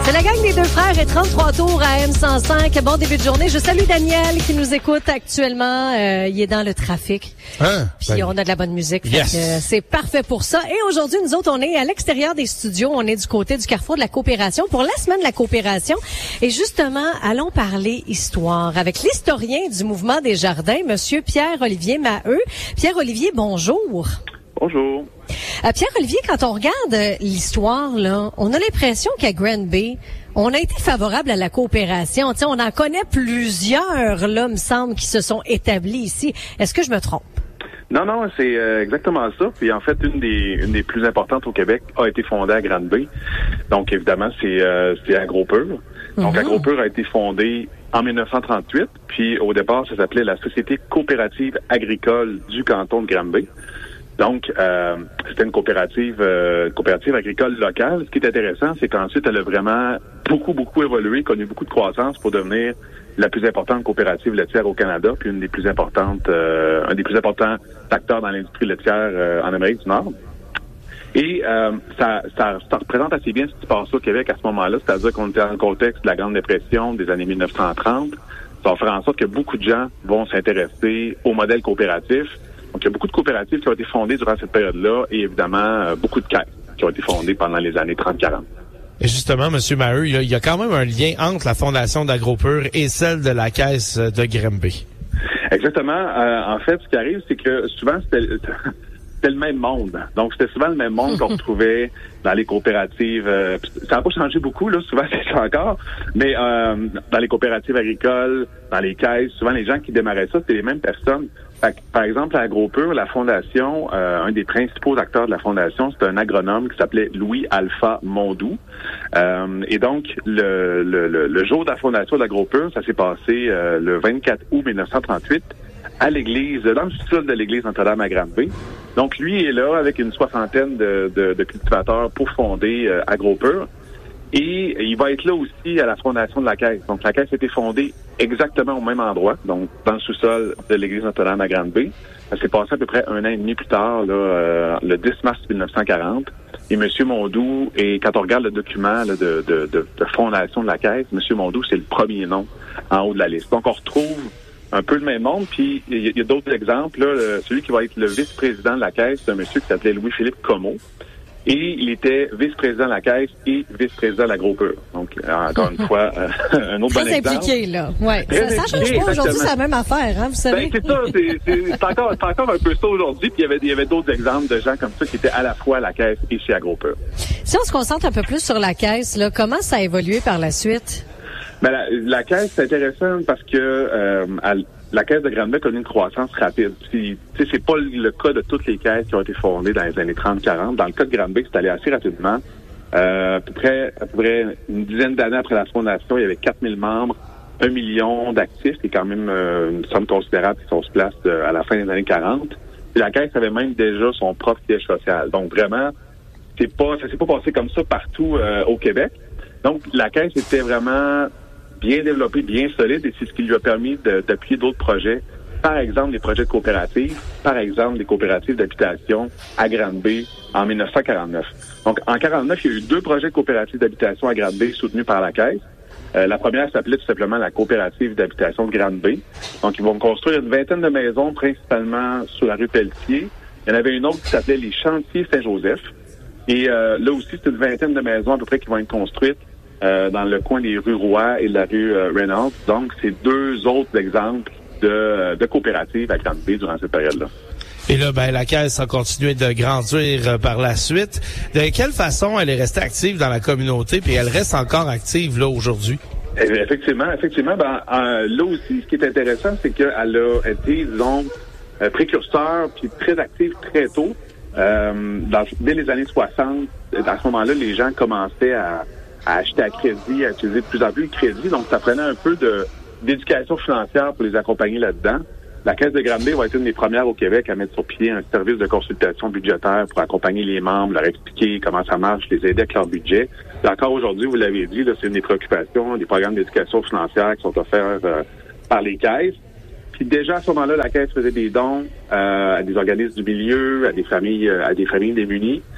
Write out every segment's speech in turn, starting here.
C'est la gang des deux frères et 33 tours à M105. Bon début de journée. Je salue Daniel qui nous écoute actuellement. Il est dans le trafic. Puis on a de la bonne musique. Yes. C'est parfait pour ça. Et aujourd'hui, nous autres, on est à l'extérieur des studios. On est du côté du Carrefour de la Coopération pour la semaine de la coopération. Et justement, allons parler histoire avec l'historien du mouvement des jardins, Monsieur Pierre-Olivier Maheu. Pierre-Olivier, bonjour. Bonjour. Pierre-Olivier, quand on regarde l'histoire, là, on a l'impression qu'à Granby, on a été favorable à la coopération. T'sais, on en connaît plusieurs, là, me semble, qui se sont établis ici. Est-ce que je me trompe? Non, c'est exactement ça. Puis en fait, une des plus importantes au Québec a été fondée à Granby. Donc évidemment, c'est AgroPur. Donc AgroPur a été fondée en 1938. Puis au départ, ça s'appelait la Société coopérative agricole du canton de Granby. Donc, c'était une coopérative agricole locale. Ce qui est intéressant, c'est qu'ensuite, elle a vraiment beaucoup évolué, connu beaucoup de croissance pour devenir la plus importante coopérative laitière au Canada, puis un des plus importants acteurs dans l'industrie laitière en Amérique du Nord. Et ça représente assez bien ce qui se passe au Québec à ce moment-là, c'est-à-dire qu'on était dans le contexte de la Grande Dépression des années 1930. Ça va faire en sorte que beaucoup de gens vont s'intéresser au modèle coopératif. Donc, il y a beaucoup de coopératives qui ont été fondées durant cette période-là et évidemment, beaucoup de caisses qui ont été fondées pendant les années 30-40. Et justement, M. Maheu, il y a quand même un lien entre la fondation d'AgroPur et celle de la caisse de Granby. Exactement. En fait, ce qui arrive, c'est que souvent, c'était le même monde. Donc, c'était souvent le même monde qu'on retrouvait dans les coopératives. Ça n'a pas changé beaucoup, là. Souvent, c'est ça encore. Mais dans les coopératives agricoles, dans les caisses, souvent, les gens qui démarraient ça, c'était les mêmes personnes. Fait que, par exemple, à AgroPur, la fondation, un des principaux acteurs de la fondation, c'est un agronome qui s'appelait Louis-Alpha Mondou. Et donc, le jour de la fondation de l'AgroPur, ça s'est passé le 24 août 1938 à l'église, dans le sous-sol de l'église Notre-Dame à Granby. Donc, lui est là avec une soixantaine de cultivateurs pour fonder AgroPur. Et il va être là aussi à la fondation de la caisse. Donc, la caisse a été fondée exactement au même endroit, donc dans le sous-sol de l'église Notre-Dame à Granby. Ça s'est passé à peu près un an et demi plus tard, là, le 10 mars 1940. Et M. Mondou, et quand on regarde le document là, de fondation de la caisse, M. Mondou, c'est le premier nom en haut de la liste. Donc, on retrouve un peu le même monde. Puis, il y a d'autres exemples. Là, celui qui va être le vice-président de la caisse, c'est un monsieur qui s'appelait Louis-Philippe Comeau. Et il était vice-président de la Caisse et vice-président de l'AgroPur. Donc, encore une fois, un autre bon exemple. Très impliqué, là. Ouais. Ça change pas. Aujourd'hui, c'est la même affaire, hein, vous savez. Ben, c'est ça. C'est encore un peu ça aujourd'hui. Puis, il y avait d'autres exemples de gens comme ça qui étaient à la fois à la Caisse et chez AgroPur. Si on se concentre un peu plus sur la Caisse, là, comment ça a évolué par la suite? Ben, la Caisse, c'est intéressant parce que la Caisse de Granby a connu une croissance rapide. Puis, c'est pas le cas de toutes les caisses qui ont été fondées dans les années 30-40. Dans le cas de Granby, c'est allé assez rapidement. À peu près une dizaine d'années après la fondation, il y avait 4000 membres, 1 million d'actifs, qui est quand même une somme considérable qui sont se place à la fin des années 40. Puis la Caisse avait même déjà son propre siège social. Donc vraiment, ça s'est pas passé comme ça partout au Québec. Donc la Caisse était vraiment bien développé, bien solide, et c'est ce qui lui a permis d'appuyer d'autres projets. Par exemple, des projets de coopératives, par exemple, des coopératives d'habitation à Granby en 1949. Donc, en 1949, il y a eu 2 projets de coopératives d'habitation à Granby soutenus par la Caisse. La première s'appelait tout simplement la coopérative d'habitation de Granby. Donc, ils vont construire une vingtaine de maisons, principalement sur la rue Pelletier. Il y en avait une autre qui s'appelait les Chantiers Saint-Joseph. Et là aussi, c'est une vingtaine de maisons à peu près qui vont être construites dans le coin des rues Roy et de la rue Reynolds. Donc, c'est 2 autres exemples de coopératives à Granby durant cette période-là. Et là, la Caisse a continué de grandir par la suite. De quelle façon elle est restée active dans la communauté, puis elle reste encore active là aujourd'hui? Effectivement. Là aussi, ce qui est intéressant, c'est qu'elle a été, disons, précurseur puis très active très tôt. Dès les années 60, à ce moment-là, les gens commençaient à acheter à crédit, à utiliser de plus en plus le crédit. Donc, ça prenait un peu d'éducation financière pour les accompagner là-dedans. La Caisse de Granby va être une des premières au Québec à mettre sur pied un service de consultation budgétaire pour accompagner les membres, leur expliquer comment ça marche, les aider avec leur budget. Et encore aujourd'hui, vous l'avez dit, là, c'est une des préoccupations, des programmes d'éducation financière qui sont offerts par les caisses. Puis déjà à ce moment-là, la Caisse faisait des dons à des organismes du milieu, à des familles démunies.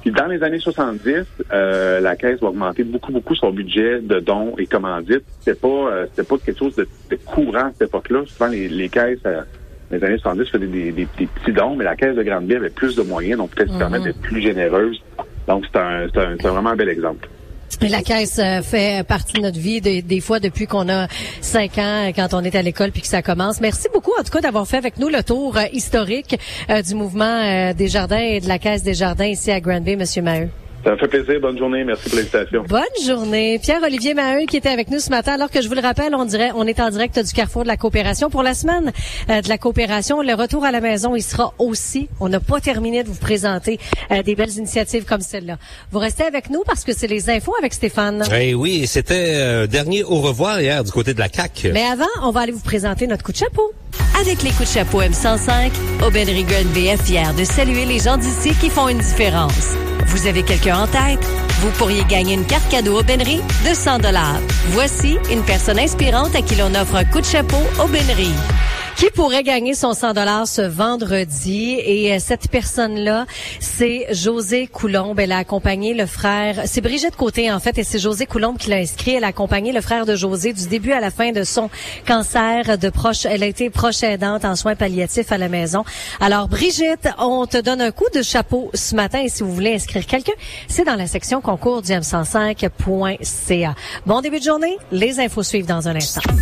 Puis dans les années 70, la Caisse va augmenter beaucoup son budget de dons et commandites. C'était pas quelque chose de courant à cette époque-là. Souvent, les caisses, dans les années 70, faisaient des petits dons, mais la Caisse de Grande-Ville avait plus de moyens, donc peut-être permettre d'être plus généreuse. Donc, c'est vraiment un bel exemple. Et la Caisse fait partie de notre vie des fois depuis qu'on a 5 ans quand on est à l'école puis que ça commence. Merci beaucoup en tout cas d'avoir fait avec nous le tour historique du mouvement des Jardins et de la Caisse des Jardins ici à Granby, Monsieur Maheu. Ça me fait plaisir. Bonne journée. Merci pour l'invitation. Bonne journée. Pierre-Olivier Maheu qui était avec nous ce matin. Alors que je vous le rappelle, on est en direct du Carrefour de la Coopération pour la semaine de la coopération. Le retour à la maison, il sera aussi. On n'a pas terminé de vous présenter des belles initiatives comme celle-là. Vous restez avec nous parce que c'est les infos avec Stéphane. Oui, c'était dernier au revoir hier du côté de la CAQ. Mais avant, on va aller vous présenter notre coup de chapeau. Avec les coups de chapeau M105, Aubainerie Granby est fière de saluer les gens d'ici qui font une différence. Vous avez quelqu'un en tête? Vous pourriez gagner une carte cadeau Aubainerie de 100 $. Voici une personne inspirante à qui l'on offre un coup de chapeau Aubainerie. Qui pourrait gagner son 100 $ ce vendredi? Et cette personne-là, c'est José Coulombe. Elle a accompagné le frère... C'est Brigitte Côté, en fait, et c'est José Coulombe qui l'a inscrit. Elle a accompagné le frère de José du début à la fin de son cancer de proche. Elle a été proche aidante en soins palliatifs à la maison. Alors, Brigitte, on te donne un coup de chapeau ce matin. Et si vous voulez inscrire quelqu'un, c'est dans la section concours du M105.ca. Bon début de journée. Les infos suivent dans un instant.